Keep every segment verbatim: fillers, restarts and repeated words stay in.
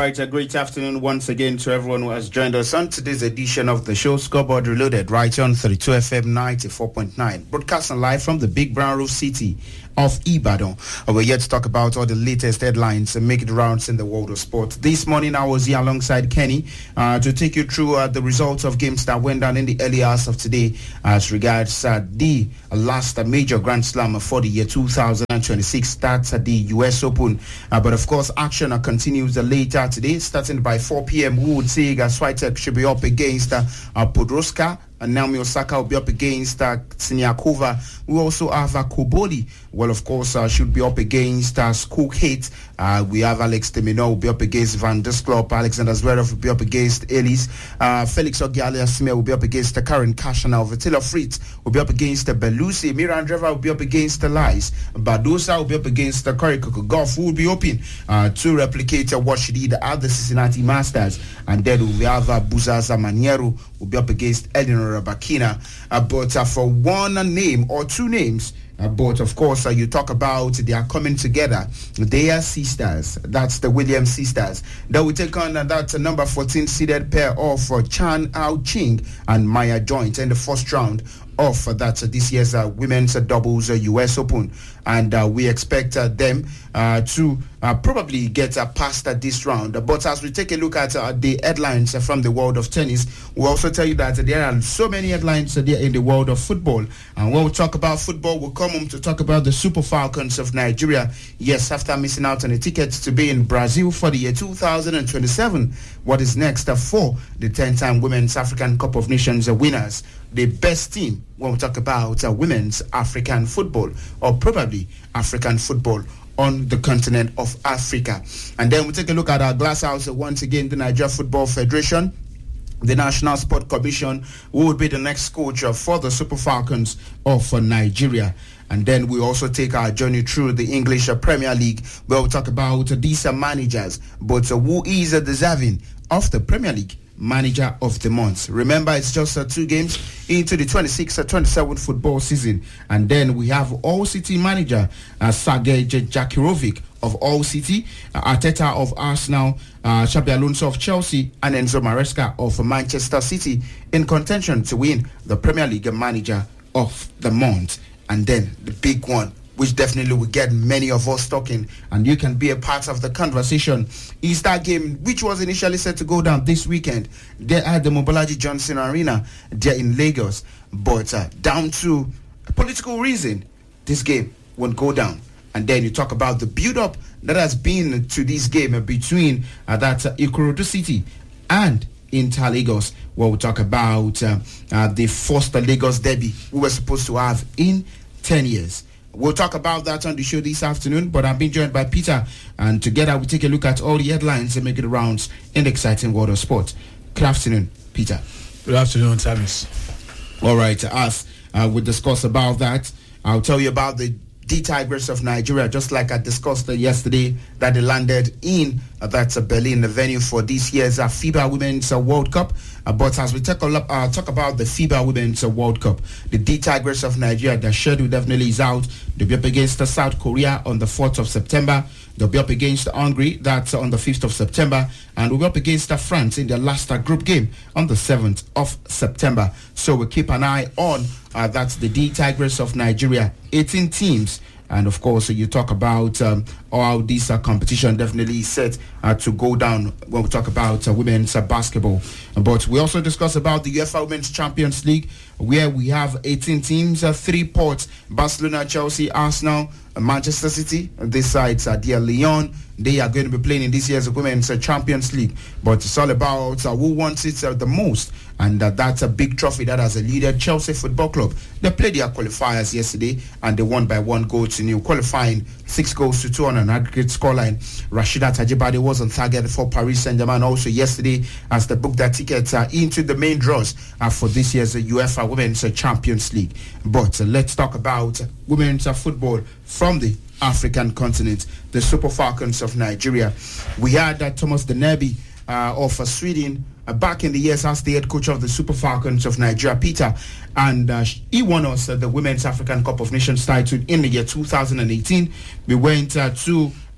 right, a great afternoon once again to everyone who has joined us on today's edition of the show Scoreboard Reloaded, right on thirty-two F M ninety-four point nine, broadcasting live from the Big Brown Roof City of Ibadan. Uh, we're yet to talk about all the latest headlines and make it rounds in the world of sport. This morning I was here alongside Kenny uh, to take you through uh, the results of games that went down in the early hours of today as regards uh, the uh, last uh, major Grand Slam for the year two thousand twenty-six. That's uh, the U S Open. Uh, but of course, action uh, continues uh, later today, starting by four p.m. Who would say uh, Swiatek should be up against uh, uh, Podroska. And Naomi Osaka will be up against uh, Siniakova. We also have uh, Koboli. Well, of course, uh, should be up against uh, Skookheit. Uh, we have Alex de Minaur will be up against Van Disklop. Alexander Zverev will be up against Ellis. Uh, Felix Auger-Aliassime will be up against uh, Karen Khachanov. Taylor Fritz will be up against uh, Belusi. Mira Andreeva will be up against uh, Lies. Badosa will be up against uh, Corey Coco. Goff will be open uh, to replicate uh, what she did at the Cincinnati Masters. And then we have uh, Buzaza Maniero will be up against Eleanor Bakina. Uh, but uh, for one name or two names, uh, but of course uh, you talk about they are coming together. They are sisters. That's the Williams sisters. They will take on uh, that uh, number fourteen seeded pair of uh, Chan Ao Ching and Maya Joint in the first round of uh, that uh, this year's uh, women's uh, doubles uh, U S Open. And uh, we expect uh, them uh, to uh, probably get uh, past uh, this round. But as we take a look at uh, the headlines uh, from the world of tennis, we'll also tell you that uh, there are so many headlines uh, there in the world of football. And when we talk about football, we'll come home to talk about the Super Falcons of Nigeria. Yes, after missing out on a ticket to be in Brazil for the year two thousand twenty-seven, what is next uh, for the ten-time Women's African Cup of Nations uh, winners? The best team when we talk about uh, women's African football, or probably African football on the continent of Africa. And then we take a look at our glass house uh, once again, the Nigeria Football Federation, the National Sport Commission, who would be the next coach uh, for the Super Falcons of uh, Nigeria. And then we also take our journey through the English uh, Premier League, where we talk about uh, these uh, managers, but uh, who is uh, deserving of the Premier League Manager of the Month. Remember, it's just uh, two games into the twenty-six twenty-seven football season. And then we have All City manager uh, Sergej Jakirovic of All City, uh, Arteta of Arsenal, uh, Xabi Alonso of Chelsea, and Enzo Maresca of Manchester City in contention to win the Premier League Manager of the Month. And then the big one, which definitely will get many of us talking, and you can be a part of the conversation, is that game which was initially set to go down this weekend there at the Mobolaji Johnson Arena there in Lagos. But uh, down to a political reason, this game won't go down. And then you talk about the build-up that has been to this game between uh, that uh, Ikorodu City and Inter Lagos, where we talk about uh, uh, the first Lagos derby we were supposed to have in ten years. We'll talk about that on the show this afternoon, but I'm being joined by Peter, and together we take a look at all the headlines and make it rounds in the exciting world of sport. Good afternoon, Peter. Good afternoon, Thomas. All right, as uh, we discuss about that, I'll tell you about the D Tigers of Nigeria, just like I discussed uh, yesterday, that they landed in uh, that's uh, Berlin, the venue for this year's uh, FIBA Women's uh, World Cup. Uh, but as we talk, uh, talk about the FIBA Women's uh, World Cup, the D Tigers of Nigeria, their schedule definitely is out. They'll be up against uh, South Korea on the fourth of September. They'll be up against Hungary, that's uh, on the fifth of September. And we'll be up against uh, France in their last uh, group game on the seventh of September. So we'll keep an eye on uh, that's the D Tigers of Nigeria, eighteen teams. And of course, you talk about um, how this uh, competition definitely is set uh, to go down when we talk about uh, women's uh, basketball. But we also discuss about the UEFA Women's Champions League, where we have eighteen teams, uh, three ports: Barcelona, Chelsea, Arsenal, uh, Manchester City. This side's uh, dear Lyon. They are going to be playing in this year's Women's uh, Champions League. But it's all about uh, who wants it uh, the most. And uh, that's a big trophy that has eluded Chelsea Football Club. They played their qualifiers yesterday, and they won by one goal to nil, qualifying six goals to two on an aggregate scoreline. Rashida Tajibade was on target for Paris Saint-Germain also yesterday as they booked their tickets uh, into the main draws uh, for this year's uh, UEFA Women's uh, Champions League. But uh, let's talk about women's uh, football from the African continent, the Super Falcons of Nigeria. We had uh, Thomas Denebi uh, of uh, Sweden uh, back in the years as the head coach of the Super Falcons of Nigeria, Peter, and uh, he won us uh, the Women's African Cup of Nations title in the year two thousand eighteen. We went uh, to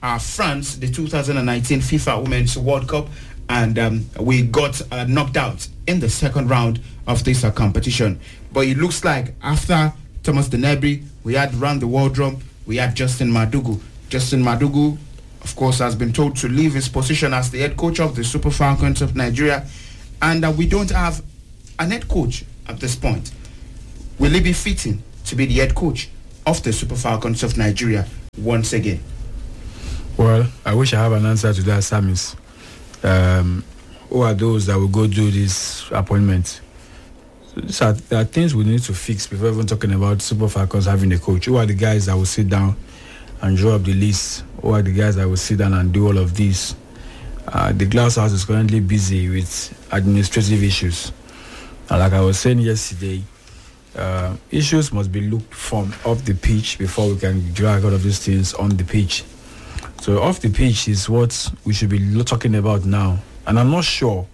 uh, France, the two thousand nineteen FIFA Women's World Cup, and um, we got uh, knocked out in the second round of this uh, competition. But it looks like after Thomas Dennery, we had Run the World Drum, we had Justin Madugu. Justin Madugu, of course, has been told to leave his position as the head coach of the Super Falcons of Nigeria, and uh, we don't have an head coach at this point. Will he be fitting to be the head coach of the Super Falcons of Nigeria once again? Well, I wish I have an answer to that, Samis. Um, who are those that will go do this appointment? So these are, there are things we need to fix before even talking about Super Falcons having a coach. Who are the guys that will sit down and draw up the list? Who are the guys that will sit down and do all of this? Uh, the Glass House is currently busy with administrative issues. And like I was saying yesterday, uh, issues must be looked from off the pitch before we can drag all of these things on the pitch. So off the pitch is what we should be talking about now. And I'm not sure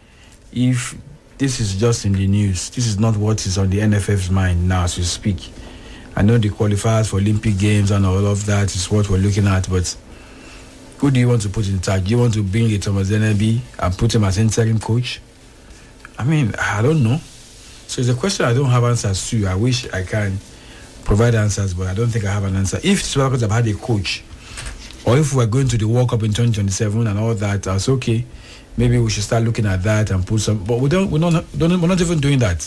if this is just in the news. This is not what is on the N F F's mind now as we speak. I know the qualifiers for Olympic Games and all of that is what we're looking at, but who do you want to put in charge? Do you want to bring a Thomas Dennery and put him as interim coach? I mean, I don't know. So it's a question I don't have answers to. I wish I can provide answers, but I don't think I have an answer. If Super Falcons have had a coach, or if we're going to the World Cup in twenty twenty-seven and all that, I was okay. Maybe we should start looking at that and put some. But we don't. We're not. Don't, we're not even doing that.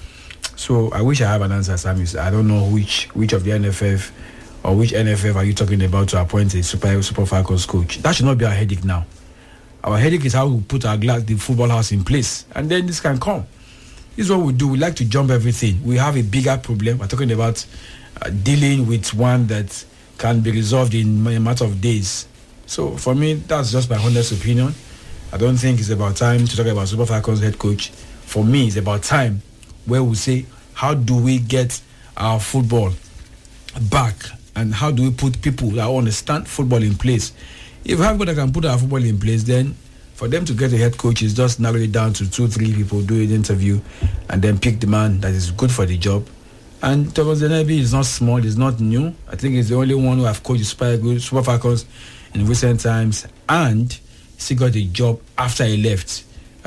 So I wish I have an answer, Samis. I don't know which which of the N F F or which N F F are you talking about to appoint a Super Super Falcons coach. That should not be our headache now. Our headache is how we put our glass, the football house in place, and then this can come. This is what we do. We like to jump everything. We have a bigger problem. We're talking about uh, dealing with one that can be resolved in a matter of days. So for me, that's just my honest opinion. I don't think it's about time to talk about Super Falcons head coach. For me, it's about time where we say, how do we get our football back, and how do we put people that understand football in place? If we have people that can put our football in place, then for them to get a head coach is just narrow it down to two, three people, do an interview, and then pick the man that is good for the job. And Thomas Dennery is not small, he's not new. I think he's the only one who have coached Super, Super Falcons in recent times, and he got a job after he left.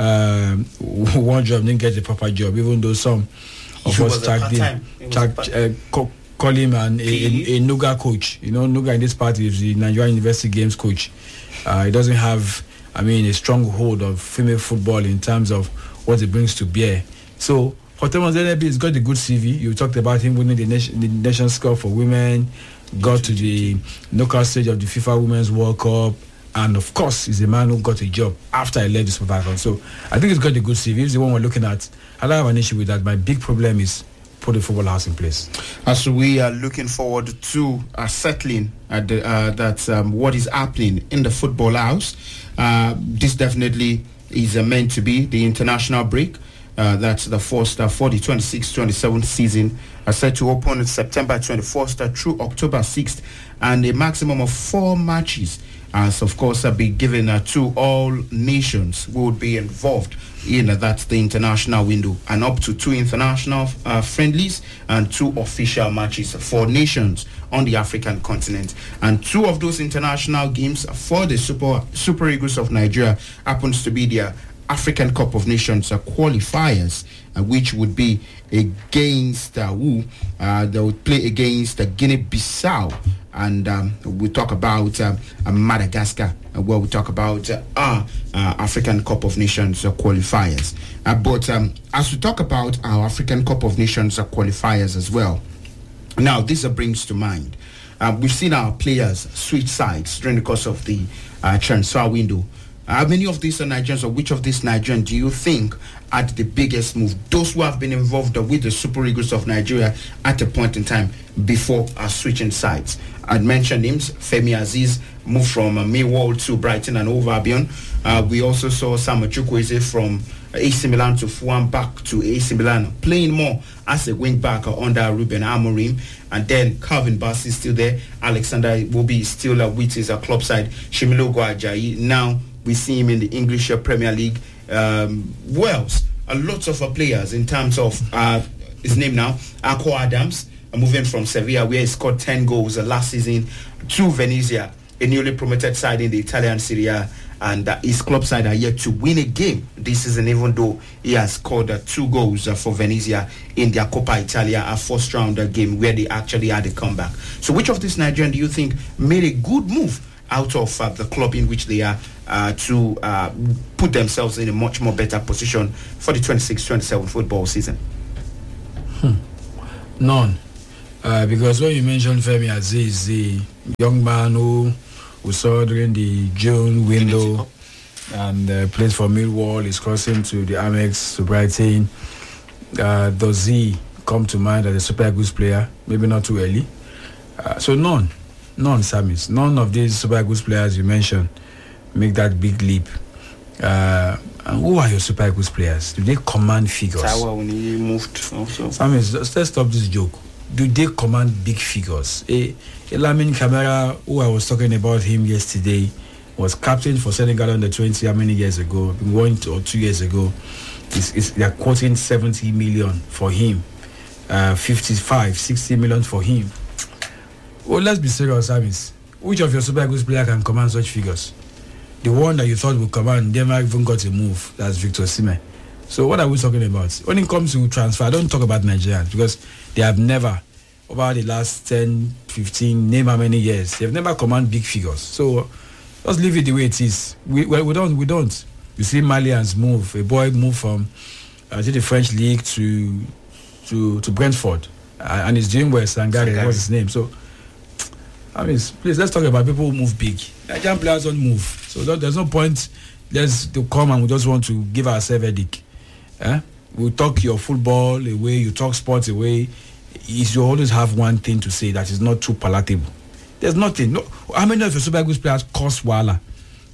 Um, one job didn't get a proper job, even though some of He us tagged him, tagged, uh, co- call him an, a, a, a Nuga coach. You know, Nuga in this party is the Nigerian University Games coach. Uh, he doesn't have, I mean, a strong hold of female football in terms of what it brings to bear. So, for Thomas Dennery, he's got a good C V. You talked about him winning the, nation, the Nations Cup for women, got to the knockout stage of the FIFA Women's World Cup, and of course, he's a man who got a job after he left the Super Falcons. So, I think he's got a good C V. He's the one we're looking at. I don't have an issue with that. My big problem is put the football house in place. As we are looking forward to uh, settling at the, uh, that um, what is happening in the football house, uh, this definitely is uh, meant to be the international break. Uh, that's the first uh, for the twenty-six twenty-seven season, uh, set to open on September twenty-first uh, through October sixth, and a maximum of four matches, as of course, uh, be given uh, to all nations who would be involved in uh, that's the international window, and up to two international uh, friendlies and two official matches for nations on the African continent. And two of those international games for the Super Super Eagles of Nigeria happens to be their African Cup of Nations uh, qualifiers, uh, which would be against uh, who? Uh, they would play against uh, Guinea-Bissau, and um, we talk about uh, uh, Madagascar, uh, where we talk about uh, our uh, African Cup of Nations uh, qualifiers. Uh, but um, as we talk about our African Cup of Nations uh, qualifiers as well, now this uh, brings to mind, uh, we've seen our players switch sides during the course of the uh, transfer window. How many of these are Nigerians, or which of these Nigerians do you think had the biggest move? Those who have been involved with the Super Eagles of Nigeria at a point in time before are switching sides. I'd mentioned names. Femi Aziz moved from uh, Millwall to Brighton and Hove Albion. Uh, we also saw Samuel Chukwueze from A C Milan to Fulham, back to A C Milan, playing more as a wing back uh, under Ruben Amorim. And then Calvin Bassey is still there. Alexander Iwobi is still uh, with his uh, club side. Shimilogo Ajayi now. We see him in the English Premier League. Um, Wales, a lot of uh, players in terms of uh, his name now, Akko Adams, uh, moving from Sevilla, where he scored ten goals uh, last season, to Venezia, a newly promoted side in the Italian Serie A, and uh, his club side are yet to win a game this season, even though he has scored uh, two goals uh, for Venezia in their Coppa Italia, a first round uh, game where they actually had a comeback. So which of these Nigerians do you think made a good move out of uh, the club in which they are uh, to uh, put themselves in a much more better position for the twenty-six twenty-seven football season? Hmm. None. Uh, because when you mentioned Femi Aziz, the young man who we saw during the June window and uh, plays for Millwall, is crossing to the Amex, to Brighton. Uh, does he come to mind as a Super Eagles player? Maybe not too early. Uh, so none. None, Samis. None of these Super Eagles players you mentioned make that big leap. Uh, and who are your Super Eagles players? Do they command figures? Tawa, when he moved also. Samis, let's stop this joke. Do they command big figures? A, a Lamine Camara, who I was talking about him yesterday, was captain for Senegal under twenty how many years ago? One or two years ago. It's, it's, they're quoting seventy million for him, uh, fifty-five, sixty million for him. Well, let's be serious, Samis. Which of your Super Eagles players can command such figures? The one that you thought would command never even got a move. That's Victor Osimhen. So what are we talking about? When it comes to transfer, I don't talk about Nigerians because they have never, over the last ten, fifteen, name how many years, they've never commanded big figures. So just leave it the way it is. We well, we don't we don't. You see Malians move. A boy move from uh, to the French league to to to Brentford, uh, and he's doing well. Sangare, what's his name? So I mean, please let's talk about people who move big. Nigerian players don't move, so don't, there's no point. Let's to come and we just want to give ourselves a dick. Eh? We talk your football away, you talk sports away. Is you always have one thing to say that is not too palatable. There's nothing. No, how many of your Super Eagles players cost Wala?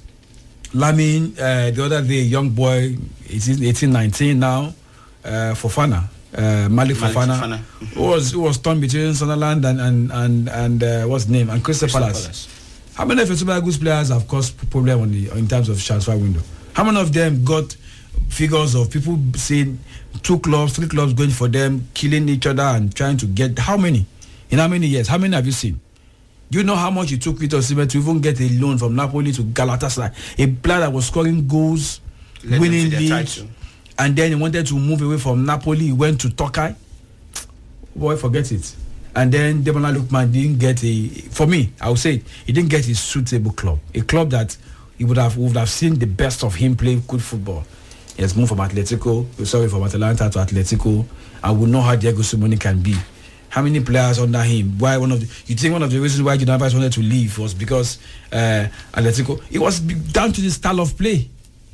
Lamin, uh, the other day, young boy, eighteen, nineteen now, uh, Fofana, uh, Malik Fofana, Fofana. who was who was torn between Sunderland and and and, and uh, what's his name and Crystal, Crystal Palace. Palace. How many of your Super Eagles players have caused problem on the in terms of transfer window? How many of them got figures of people saying two clubs, three clubs going for them, killing each other and trying to get how many? In how many years? How many have you seen? Do you know how much it took Victor Osimhen to even get a loan from Napoli to Galatasaray? A player that was scoring goals, Let winning leagues, and then he wanted to move away from Napoli. He went to Turkey. Boy, forget it. And then Demola Lookman didn't get a. For me, I would say he didn't get a suitable club, a club that he would have would have seen the best of him play good football. He has moved from Atletico, sorry, from Atalanta to Atletico. I would know how Diego Simeone can be. How many players under him? Why one of the, you think one of the reasons why Julian Alvarez wanted to leave was because uh, Atletico? It was down to the style of play.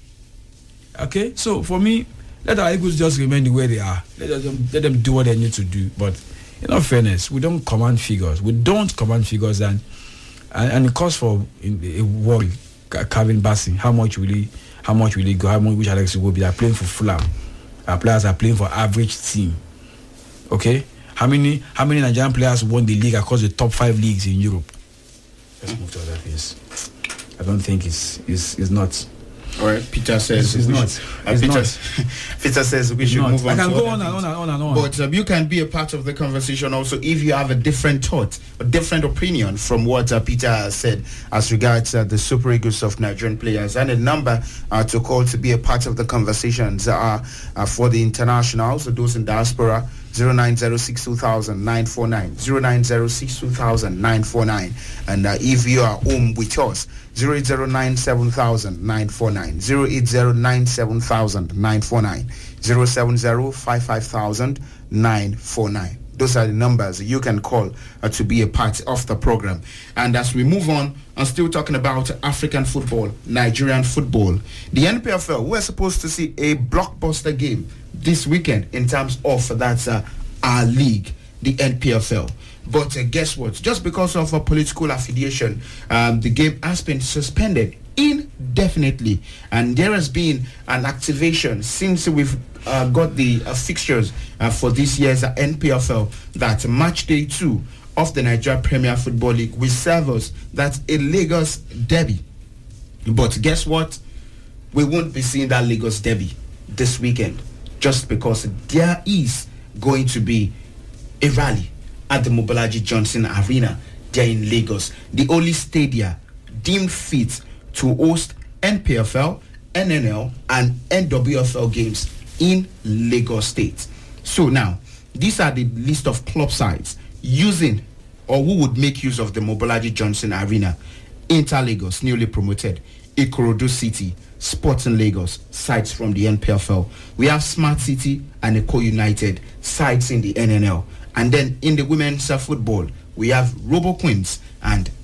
Okay, so for me, let our Eagles just remain the way they are. Let them let them do what they need to do. But in all fairness, we don't command figures. We don't command figures, and and, and it calls for a worry. Calvin Bassey, how much will he? How much will he go? How much will Alex will be? They're playing for Fulham. Our players are playing for average team. Okay. How many how many Nigerian players won the league across the top five leagues in Europe? Let's move to other things. I don't think it's it's, it's not. All right, Peter says it's, it's not. Should, uh, it's Peter, not. Peter says we should not. move on. I can to go other on and on and on and on. But um, you can be a part of the conversation also if you have a different thought, a different opinion from what uh, Peter has said as regards uh, the Super Eagles of Nigerian players. And the number uh, to call to be a part of the conversations are uh, for the internationals, those in diaspora. zero nine zero six two thousand nine four nine zero nine zero six two thousand nine four nine, and uh, if you are home with us, zero eight zero nine seven thousand nine four nine zero eight zero nine seven thousand nine four nine zero seven zero five five thousand nine four nine. Those are the numbers you can call uh, to be a part of the program. And as we move on, I'm still talking about African football, Nigerian football. The N P F L, we're supposed to see a blockbuster game this weekend in terms of that's uh, our league, the N P F L. But uh, guess what? Just because of a political affiliation, um, the game has been suspended indefinitely. And there has been an activation since we've uh, got the uh, fixtures uh, for this year's uh, N P F L, that match day two of the Nigeria Premier Football League will serve us. That's a Lagos derby. But guess what? We won't be seeing that Lagos derby this weekend, just because there is going to be a rally at the Mobolaji Johnson Arena there in Lagos, the only stadium deemed fit to host N P F L, N N L, and N W F L games in Lagos State. So now, these are the list of club sites using or who would make use of the Mobolaji Johnson Arena. Inter Lagos, newly promoted. Ikorodu City, Sporting Lagos, sites from the N P F L. We have Smart City and Eko United, sites in the N N L. And then in the women's football, we have Robo Queens and